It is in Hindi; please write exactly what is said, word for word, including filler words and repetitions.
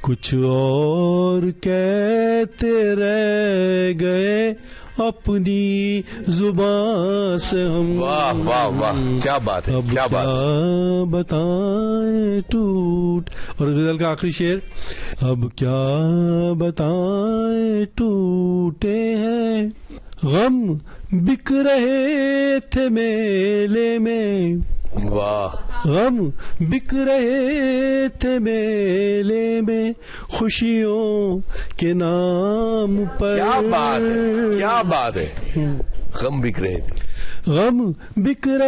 कुछ और कहते रह गए अपनी जुबान से हम। वाह वाह वाह, क्या बात है, अब क्या बात है। बताएं टूट, और गजल का आखिरी शेर, अब क्या बताएं टूटे हैं गम बिक रहे थे मेले में। वाह, गम बिक रहे थे मेले में खुशियों के नाम पर। क्या बात है, क्या बात है। गम बिक रहे थे, गम बिक रहे